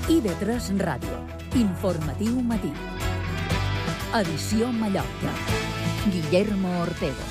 IB3 Ràdio. Informatiu matí. Edició Mallorca. Guillermo Ortego.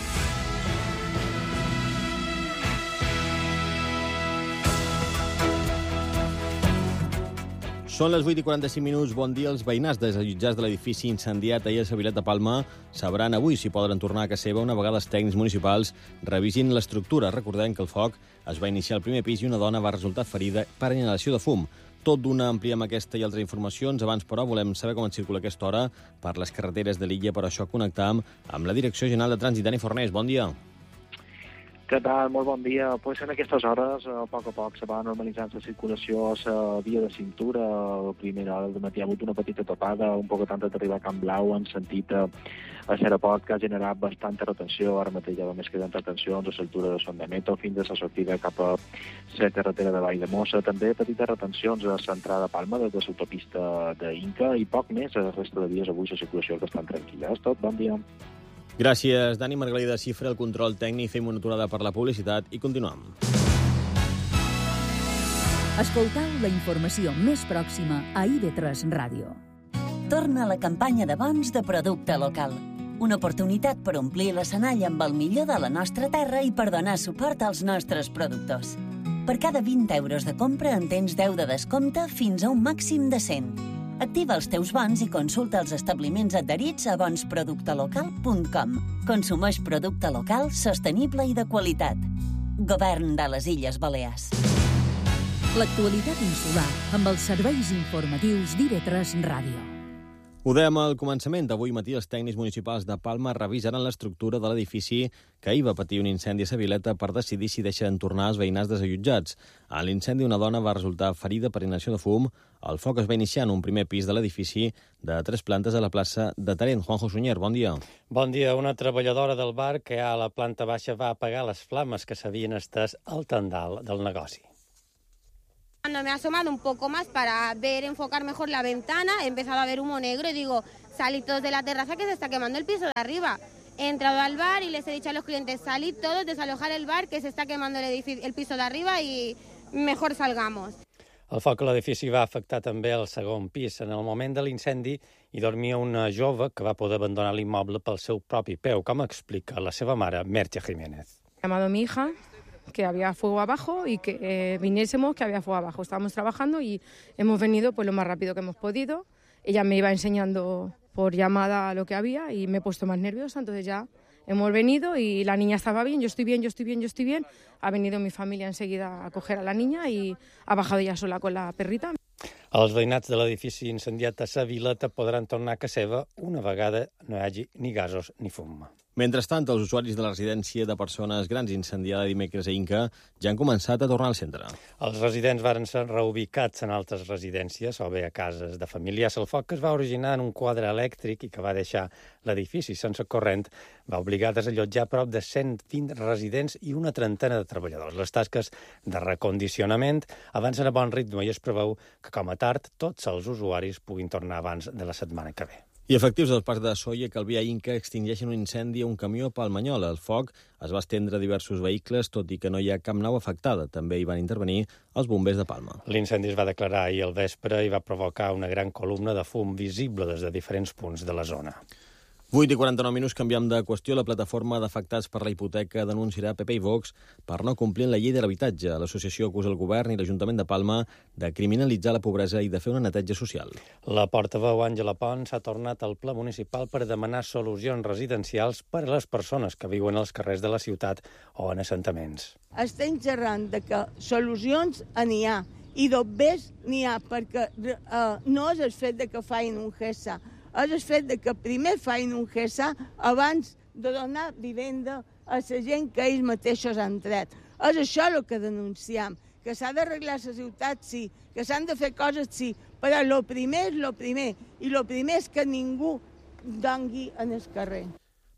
Són les 8:45. Bon dia. Els veïnats desallotjats de l'edifici incendiat ahir a Savilet de Palma sabran avui si poden tornar a casa seva una vegada els tècnics municipals revisin l'estructura. Recordem que el foc es va iniciar al primer pis i una dona va resultar ferida per inhalació de fum. Tot d'una ampliem aquesta i altres informacions. Abans, però, volem saber com circula aquesta hora per les carreteres de l'illa. Per això connectam amb la Direcció General de Trànsit. Dani Fornés, bon dia. Què tal? Molt bon dia. Pues en aquestes hores, a poc se va normalitzant la circulació a la via de cintura. A primera hora del matí ha hagut una petita topada, un poc tant d'arribar a Camp Blau en sentit a Seraport, que ha generat bastanta retenció. Ara mateix ja només queden retencions a l'altura de Son de Meto fins a la sortida cap a la carretera de Vall de Mossa. També petites retencions a l'entrada de Palma des de l'autopista d'Inca i poc més. A la resta de dies avui la circulació és bastant tranquil·la. És tot. Bon dia. Gràcies, Dani. Margalida Cifra, el control tècnic. Fem una aturada per la publicitat i continuem. Escoltau la informació més pròxima a IB3 Ràdio. Torna la campanya de bons de producte local. Una oportunitat per omplir l'escenari amb el millor de la nostra terra i per donar suport als nostres productors. Per cada 20 euros de compra en tens 10 de descompte fins a un màxim de 100. Activa els teus bons i consulta els establiments adherits a bonsproductelocal.com. Consumeix producte local, sostenible i de qualitat. Govern de les Illes Balears. L'actualitat insular amb els serveis informatius d'IB3 Ràdio. Ho dèiem al començament. Avui matí els tècnics municipals de Palma revisaran l'estructura de l'edifici que ahir va patir un incendi a Savileta per decidir si deixen tornar els veïnats desallotjats. A l'incendi una dona va resultar ferida per inhalació de fum. El foc es va iniciar en un primer pis de l'edifici de 3 plantes a la plaça de Tarent. Juanjo Sunyer, bon dia. Bon dia. Una treballadora del bar que a la planta baixa va apagar les flames que s'havien estès al tendal del negoci. Cuando me he asomado un poco más para ver, enfocar mejor la ventana, he empezado a ver humo negro y digo, salid todos de la terraza que se está quemando el piso de arriba. He entrado al bar y les he dicho a los clientes, salid todos, desalojar el bar que se está quemando el piso de arriba y mejor salgamos. El foc a l'edifici va afectar també el segon pis. En el moment de l'incendi hi dormia una jove que va poder abandonar l'immoble pel seu propi peu, com explica la seva mare, Merche Jiménez. He llamado a mi hija que había fuego abajo y que viniésemos, que había fuego abajo. Estábamos trabajando y hemos venido pues lo más rápido que hemos podido. Ella me iba enseñando por llamada lo que había y me he puesto más nerviosa, entonces ya hemos venido y la niña estaba bien, yo estoy bien. Ha venido mi familia enseguida a coger a la niña y ha bajado ella sola con la perrita. Els veïnats de l'edifici incendiat a Savileta podran tornar a casa seva una vegada no hi hagi ni gasos ni fum. Mentrestant, els usuaris de la residència de persones grans incendiada dimecres a Inca ja han començat a tornar al centre. Els residents varen ser reubicats en altres residències o bé a cases de familiars. El foc que es va originar en un quadre elèctric i que va deixar l'edifici sense corrent va obligar a desallotjar prop de 120 residents i una trentena de treballadors. Les tasques de recondicionament avancen a bon ritme i es preveu que, com a tard, tots els usuaris puguin tornar abans de la setmana que ve. I efectius del Parc de Sóller, Calvià i Inca extingeixen un incendi a un camió a Palmanyola. El foc es va estendre a diversos vehicles, tot i que no hi ha cap nau afectada. També hi van intervenir els bombers de Palma. L'incendi es va declarar ahir al vespre i va provocar una gran columna de fum visible des de diferents punts de la zona. 8:49, canviem de qüestió. La plataforma d'afectats per la hipoteca denunciarà PP i Vox per no complir la llei de l'habitatge. L'associació acusa el govern i l'Ajuntament de Palma de criminalitzar la pobresa i de fer una neteja social. La portaveu Àngela Pons ha tornat al ple municipal per demanar solucions residencials per a les persones que viuen als carrers de la ciutat o en assentaments. Estem xerrant de que solucions n'hi ha i d'obvers n'hi ha, perquè no és el fet de que facin un GESA, és el fet de que primer facin un GESA abans de donar vivenda a la gent que ells mateixos han tret. És això el que denunciem, que s'ha d'arreglar la ciutat, sí, que s'han de fer coses, sí, però el primer és el primer, i el primer és que ningú dongui en el carrer.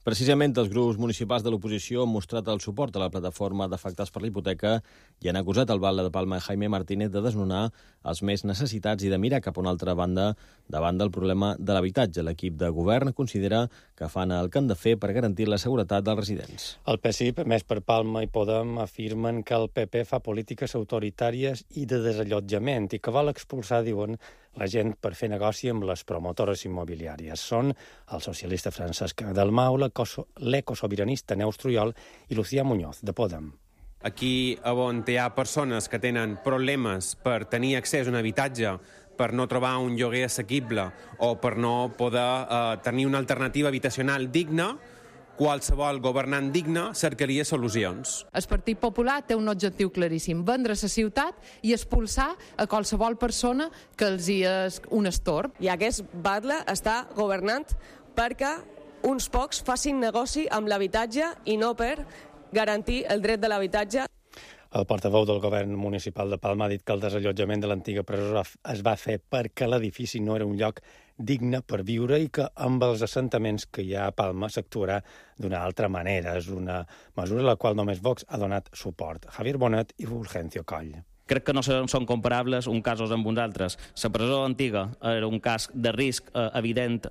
Precisament els grups municipals de l'oposició han mostrat el suport a la plataforma d'afectats per la hipoteca i han acusat el batlle de Palma Jaime Martínez de desnonar els més necessitats i de mirar cap a una altra banda davant del problema de l'habitatge. L'equip de govern considera que fan el que han de fer per garantir la seguretat dels residents. El PSIP, Més per Palma i Podem, afirmen que el PP fa polítiques autoritàries i de desallotjament i que vol expulsar, diuen, la gent per fer negoci amb les promotores immobiliàries. Són el socialista Francesc Dalmau, l'ecosobiranista Neus Trujol i Lucía Muñoz, de Podem. Aquí on hi ha persones que tenen problemes per tenir accés a un habitatge, per no trobar un lloguer assequible o per no poder tenir una alternativa habitacional digna, qualsevol governant digne cercaria solucions. El Partit Popular té un objectiu claríssim, vendre la ciutat i expulsar a qualsevol persona que els hi és un estorb. I aquest batlle està governant perquè uns pocs facin negoci amb l'habitatge i no per garantir el dret de l'habitatge. El portaveu del govern municipal de Palma ha dit que el desallotjament de l'antiga presó es va fer perquè l'edifici no era un lloc digne per viure i que amb els assentaments que hi ha a Palma s'actuarà d'una altra manera. És una mesura a la qual només Vox ha donat suport. Javier Bonet i Fulgencio Coll. Crec que no són comparables uns casos amb uns altres. La presó antiga era un cas de risc evident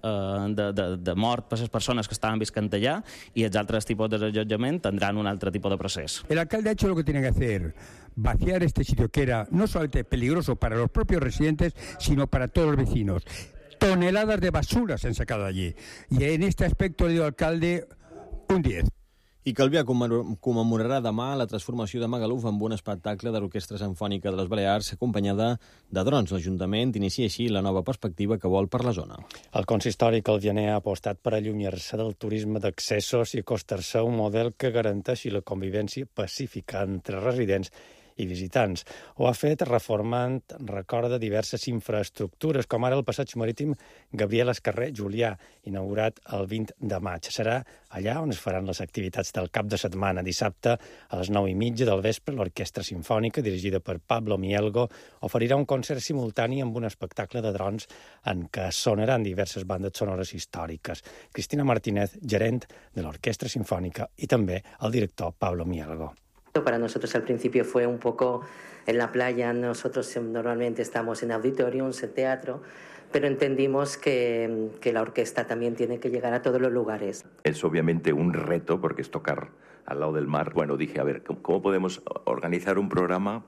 de mort per les persones que estaven viscant allà i els altres tipus de desallotjament tindran un altre tipus de procés. El alcalde ha hecho lo que tiene que hacer, vaciar este sitio que era no solamente peligroso para los propios residentes, sino para todos los vecinos. Toneladas de basura se han sacado allí. Y en este aspecto le digo al alcalde un 10. I Calvià commemorarà demà la transformació de Magaluf amb un espectacle de l'Orquestra Simfònica de les Balears acompanyada de drons. L'Ajuntament inicia així la nova perspectiva que vol per la zona. El consistori calvianer ha apostat per allunyar-se del turisme d'accessos i acostar-se a un model que garanteixi la convivència pacífica entre residents i visitants. Ho ha fet reformant, recorda, diverses infraestructures, com ara el passeig marítim Gabriel Escarrer Julià, inaugurat el 20 de maig. Serà allà on es faran les activitats del cap de setmana. Dissabte, a les 9:30 del vespre, l'Orquestra Simfònica, dirigida per Pablo Mielgo, oferirà un concert simultani amb un espectacle de drons en què sonaran diverses bandes sonores històriques. Cristina Martínez, gerent de l'Orquestra Simfònica, i també el director Pablo Mielgo. Para nosotros al principio fue un poco en la playa, nosotros normalmente estamos en auditoriums, en teatro, pero entendimos que la orquesta también tiene que llegar a todos los lugares. Es obviamente un reto porque es tocar al lado del mar. Bueno, dije, a ver, ¿cómo podemos organizar un programa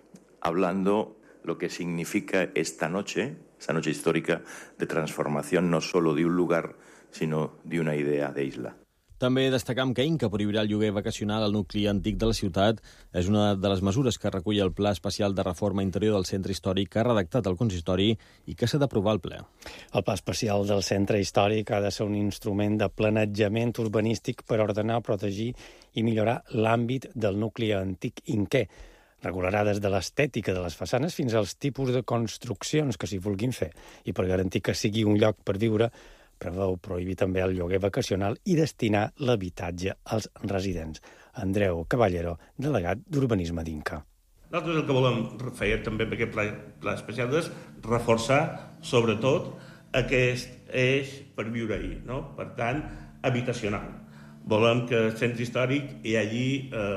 hablando lo que significa esta noche histórica de transformación no solo de un lugar, sino de una idea de isla? També destacam que Inca prohibirà el lloguer vacacional al nucli antic de la ciutat. És una de les mesures que recull el Pla Especial de Reforma Interior del Centre Històric que ha redactat el consistori i que s'ha d'aprovar al ple. El Pla Especial del Centre Històric ha de ser un instrument de planejament urbanístic per ordenar, protegir i millorar l'àmbit del nucli antic inquer. Regularà des de l'estètica de les façanes fins als tipus de construccions que s'hi vulguin fer. I per garantir que sigui un lloc per viure, preveu prohibir també el lloguer vacacional i destinar l'habitatge als residents. Andreu Caballero, delegat d'Urbanisme d'Inca. Nosaltres el que volem fer també per aquest pla especial és reforçar, sobretot, aquest eix per viure-hi, no? Per tant, habitacional. Volem que al centre històric hi hagi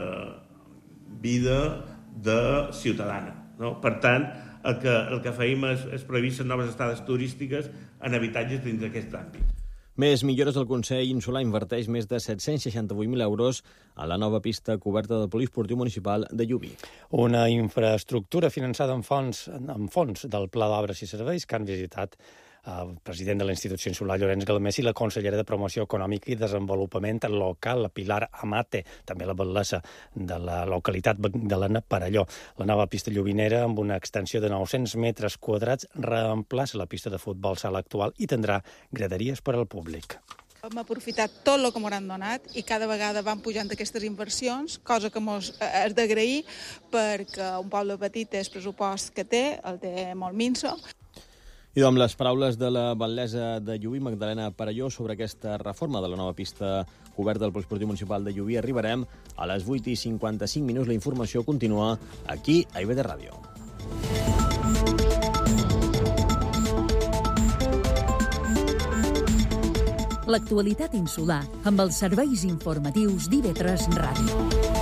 vida de ciutadana, no? Per tant, el que feim és prohibir les noves estades turístiques en habitatges dins d'aquest àmbit. Més millores, el Consell Insular inverteix més de 768.000 euros a la nova pista coberta del poliesportiu municipal de Llubí. Una infraestructura finançada amb fons del Pla d'Obres i Serveis que han visitat el president de la institució insular, Llorenç Galmés, i la consellera de Promoció Econòmica i Desenvolupament Local, la Pilar Amate, també la batllessa de la localitat de la Parelló. La nova pista llubinera, amb una extensió de 900 metres quadrats, reemplaça la pista de futbol sala actual i tindrà graderies per al públic. Hem aprofitat tot el que m'han donat i cada vegada van pujant aquestes inversions, cosa que mos és d'agrair perquè un poble petit és pressupost que té, el té molt minso. I amb les paraules de la batllessa de Llubí, Magdalena Parelló, sobre aquesta reforma de la nova pista coberta del poliesportiu municipal de Llubí, arribarem a les 8:55. La informació continua aquí a IBD Ràdio. L'actualitat insular amb els serveis informatius d'IV3 Ràdio.